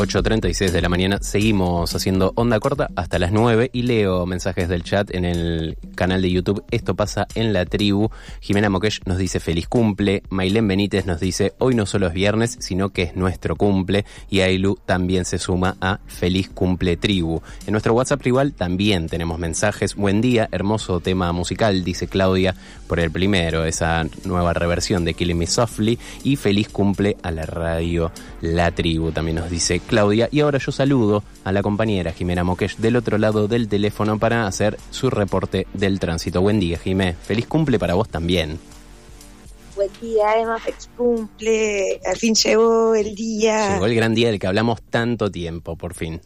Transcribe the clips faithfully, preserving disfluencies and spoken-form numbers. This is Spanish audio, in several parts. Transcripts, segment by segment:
ocho treinta y seis de la mañana, seguimos haciendo onda corta hasta las nueve y leo mensajes del chat en el canal de YouTube Esto Pasa en la Tribu. Jimena Mokesh nos dice feliz cumple, Mailén Benítez nos dice hoy no solo es viernes, sino que es nuestro cumple, y Ailu también se suma a feliz cumple tribu. En nuestro WhatsApp igual también tenemos mensajes. Buen día, hermoso tema musical, dice Claudia, por el primero, esa nueva reversión de Killing Me Softly, y feliz cumple a la radio La Tribu, también nos dice Claudia. Y ahora yo saludo a la compañera Jimena Mokesh del otro lado del teléfono para hacer su reporte del tránsito. Buen día, Jimé. Feliz cumple para vos también. Buen día, Emma, feliz cumple. Al fin llegó el día. Llegó el gran día del que hablamos tanto tiempo, por fin.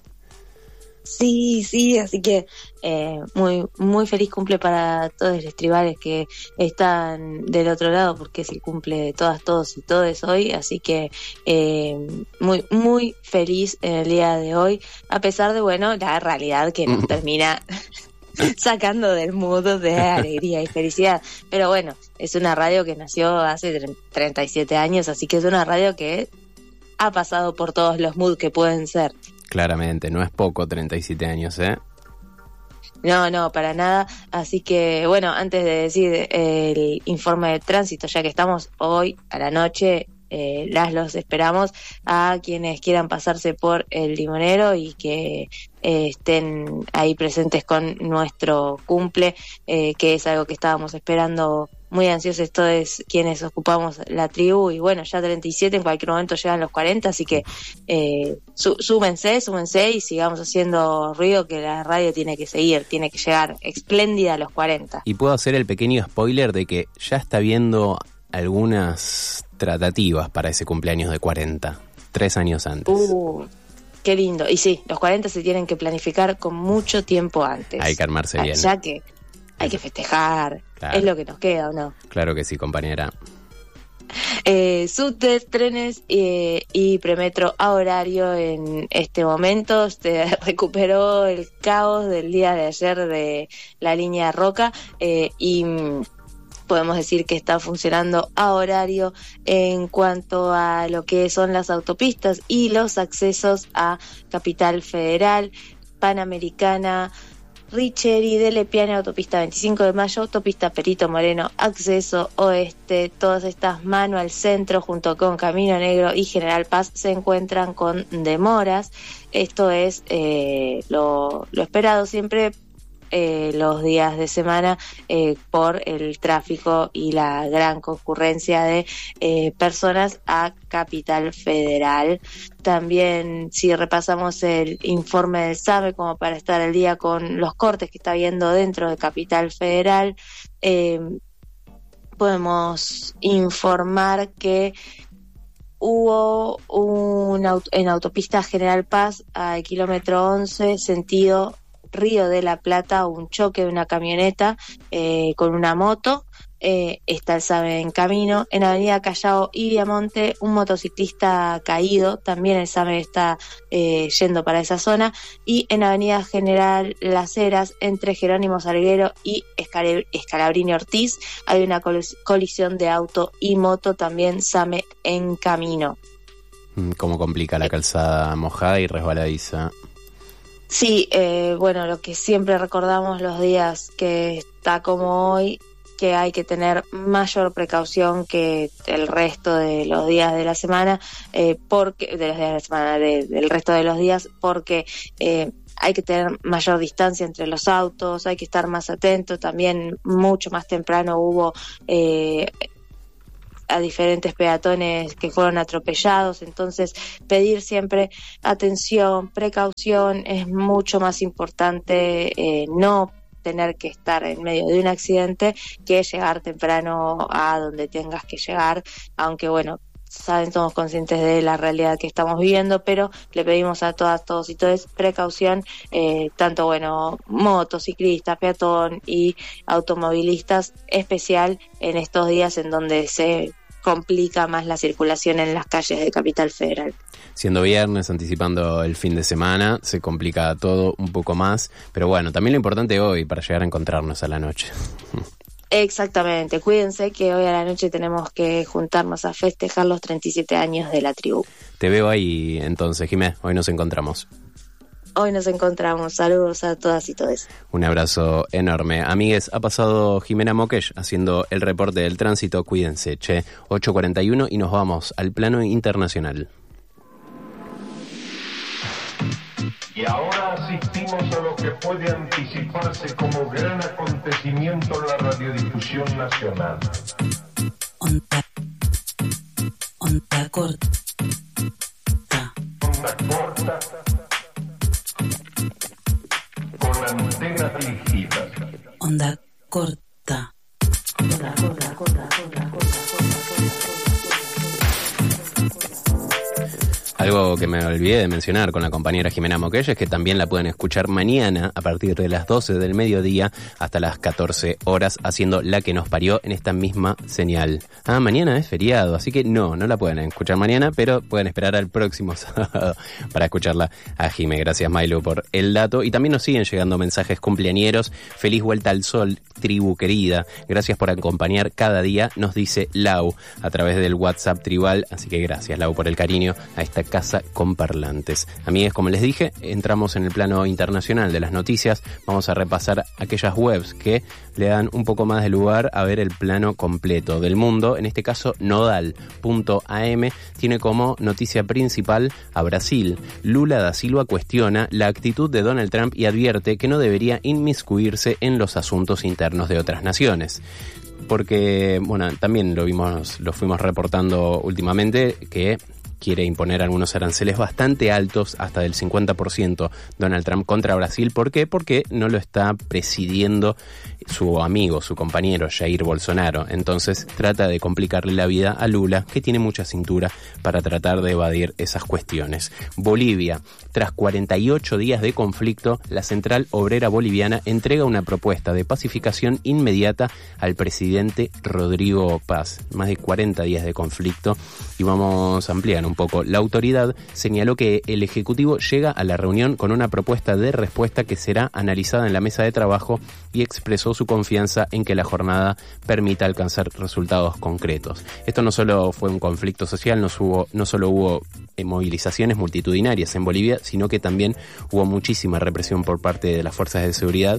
Sí, sí, así que eh, muy muy feliz cumple para todos los tribales que están del otro lado, porque es el cumple de todas, todos y todes hoy, así que eh, muy muy feliz en el día de hoy, a pesar de, bueno, la realidad que nos termina sacando del mood de alegría y felicidad, pero bueno, es una radio que nació hace treinta y siete años, así que es una radio que ha pasado por todos los moods que pueden ser. Claramente, no es poco treinta y siete años, ¿eh? No, no, para nada. Así que, bueno, antes de decir el informe de tránsito, ya que estamos hoy a la noche, eh, las los esperamos a quienes quieran pasarse por el Limonero y que eh, estén ahí presentes con nuestro cumple, eh, que es algo que estábamos esperando muy ansiosos todos quienes ocupamos la tribu, y bueno, ya treinta y siete, en cualquier momento llegan los cuarenta, así que eh, sú, súmense, súmense y sigamos haciendo ruido, que la radio tiene que seguir, tiene que llegar espléndida a los cuarenta. Y puedo hacer el pequeño spoiler de que ya está viendo algunas tratativas para ese cumpleaños de cuarenta, tres años antes. Uh, qué lindo. Y sí, los cuarenta se tienen que planificar con mucho tiempo antes. Hay que armarse bien. Ya que hay que festejar, claro. Es lo que nos queda, ¿o no? Claro que sí, compañera. Eh, subtes, trenes eh, y premetro a horario en este momento. Se recuperó el caos del día de ayer de la línea Roca eh, y podemos decir que está funcionando a horario en cuanto a lo que son las autopistas y los accesos a Capital Federal, Panamericana, Richeri, de Lepiane, autopista veinticinco de mayo, autopista Perito Moreno, acceso oeste. Todas estas mano al centro junto con Camino Negro y General Paz se encuentran con demoras. Esto es eh, lo, lo esperado siempre eh, los días de semana eh, por el tráfico y la gran concurrencia de eh, personas a Capital Federal. También, si repasamos el informe del SAME como para estar al día con los cortes que está habiendo dentro de Capital Federal, eh, podemos informar que hubo un auto, en autopista General Paz al kilómetro once, sentido Río de la Plata, un choque de una camioneta eh, con una moto. Eh, está el SAME en camino. En Avenida Callao y Viamonte, un motociclista caído, también el SAME está eh, yendo para esa zona. Y en Avenida General Las Heras, entre Jerónimo Salguero y Escalab- Escalabrini Ortiz, hay una colis- colisión de auto y moto, también SAME en camino. Cómo complica la calzada mojada y resbaladiza. Sí, eh, bueno, lo que siempre recordamos los días que está como hoy, que hay que tener mayor precaución que el resto de los días de la semana, eh, porque de los días de la semana, de, del resto de los días, porque eh, hay que tener mayor distancia entre los autos, hay que estar más atento. También mucho más temprano hubo eh, a diferentes peatones que fueron atropellados, entonces pedir siempre atención, precaución, es mucho más importante eh, no tener que estar en medio de un accidente que llegar temprano a donde tengas que llegar, aunque bueno, saben, somos conscientes de la realidad que estamos viviendo, pero le pedimos a todas, todos y todas precaución, eh, tanto bueno, motociclistas, peatón y automovilistas, especial en estos días en donde se complica más la circulación en las calles de Capital Federal. Siendo viernes, anticipando el fin de semana, se complica todo un poco más, pero bueno, también lo importante hoy para llegar a encontrarnos a la noche. Exactamente, cuídense que hoy a la noche tenemos que juntarnos a festejar los treinta y siete años de la tribu. Te veo ahí entonces, Jimé, hoy nos encontramos. Hoy nos encontramos, saludos a todas y todos. Un abrazo enorme. Amigues, ha pasado Jimena Mokesh haciendo el reporte del tránsito, cuídense, che, ocho cuarenta y uno y nos vamos al plano internacional. Y ahora asistimos a lo que puede anticiparse como gran acontecimiento en la radiodifusión nacional. Onda, onda corta. Onda corta con antenas dirigidas. Onda corta. Onda corta, corta, corta, corta, corta. Algo que me olvidé de mencionar con la compañera Jimena Mokesh es que también la pueden escuchar mañana a partir de las doce del mediodía hasta las catorce horas haciendo La que nos parió en esta misma señal. Ah, mañana es feriado, así que no, no la pueden escuchar mañana, pero pueden esperar al próximo sábado para escucharla a Jime. Gracias, Milo, por el dato. Y también nos siguen llegando mensajes cumpleañeros. Feliz vuelta al sol, tribu querida. Gracias por acompañar cada día, nos dice Lau a través del WhatsApp tribal. Así que gracias, Lau, por el cariño a esta casa con parlantes. Amigues, como les dije, entramos en el plano internacional de las noticias. Vamos a repasar aquellas webs que le dan un poco más de lugar a ver el plano completo del mundo. En este caso, nodal punto a eme tiene como noticia principal a Brasil. Lula da Silva cuestiona la actitud de Donald Trump y advierte que no debería inmiscuirse en los asuntos internos de otras naciones. Porque, bueno, también lo vimos, lo fuimos reportando últimamente, que quiere imponer algunos aranceles bastante altos, hasta del cincuenta por ciento, Donald Trump contra Brasil. ¿Por qué? Porque no lo está presidiendo su amigo, su compañero Jair Bolsonaro. Entonces trata de complicarle la vida a Lula, que tiene mucha cintura para tratar de evadir esas cuestiones. Bolivia. Tras cuarenta y ocho días de conflicto, la Central Obrera Boliviana entrega una propuesta de pacificación inmediata al presidente Rodrigo Paz. Más de cuarenta días de conflicto, y vamos a ampliar un poco. La autoridad señaló que el Ejecutivo llega a la reunión con una propuesta de respuesta que será analizada en la mesa de trabajo, y expresó su confianza en que la jornada permita alcanzar resultados concretos. Esto no solo fue un conflicto social, no, hubo, no solo hubo movilizaciones multitudinarias en Bolivia, sino que también hubo muchísima represión por parte de las fuerzas de seguridad,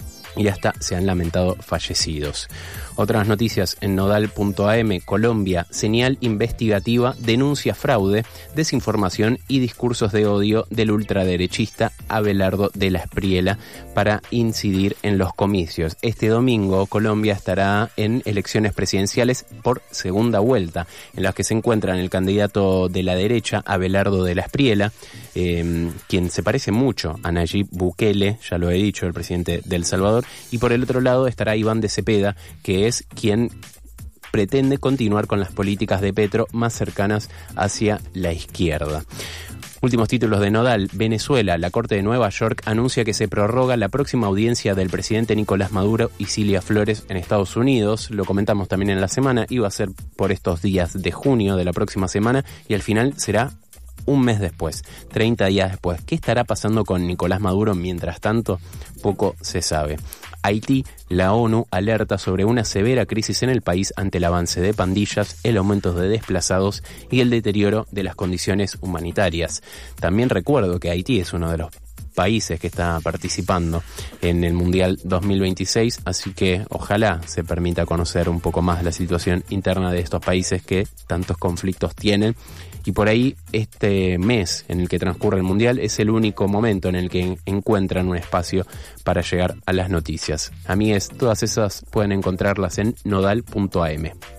y hasta se han lamentado fallecidos. Otras noticias en nodal punto a eme. Colombia, señal investigativa denuncia fraude, desinformación y discursos de odio del ultraderechista Abelardo de la Espriella para incidir en los comicios. Este domingo Colombia estará en elecciones presidenciales por segunda vuelta, en las que se encuentran el candidato de la derecha, Abelardo de la Espriella, eh, quien se parece mucho a Nayib Bukele, ya lo he dicho, el presidente de El Salvador, y por el otro lado estará Iván de Cepeda, que es quien pretende continuar con las políticas de Petro más cercanas hacia la izquierda. Últimos títulos de Nodal. Venezuela. La Corte de Nueva York anuncia que se prorroga la próxima audiencia del presidente Nicolás Maduro y Cilia Flores en Estados Unidos. Lo comentamos también en la semana. Iba a ser por estos días de junio de la próxima semana, y al final será un mes después, treinta días después. ¿Qué estará pasando con Nicolás Maduro mientras tanto? Poco se sabe. Haití. La ONU alerta sobre una severa crisis en el país ante el avance de pandillas, el aumento de desplazados y el deterioro de las condiciones humanitarias. También recuerdo que Haití es uno de los países que está participando en el Mundial dos mil veintiséis, así que ojalá se permita conocer un poco más la situación interna de estos países que tantos conflictos tienen. Y por ahí este mes en el que transcurre el Mundial es el único momento en el que encuentran un espacio para llegar a las noticias. Amigues, todas esas pueden encontrarlas en nodal punto a eme.